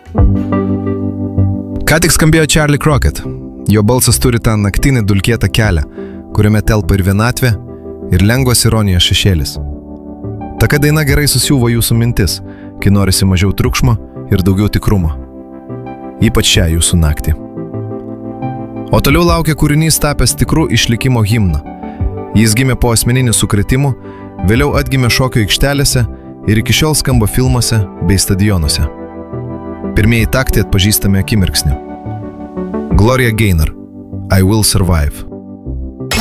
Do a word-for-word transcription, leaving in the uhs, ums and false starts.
Ką tik skambėjo Charlie Crockett. Jo balsas turi tą naktinį dulkėtą kelią, kuriame telpa ir vienatvė, ir lengvas ironijos šešėlis. Taka daina gerai susiūvo jūsų mintis, kai norisi mažiau triukšmo ir daugiau tikrumo. Ypač šią jūsų naktį. O toliau laukia kūrinys tapęs tikrų išlikimo himną. Jis gimė po asmeninių sukrėtimų, vėliau atgimė šokio aikštelėse ir iki šiol skamba filmuose bei stadionuose. Pirmieji taktai atpažįstami akimirksniu. Gloria Gaynor, I Will Survive.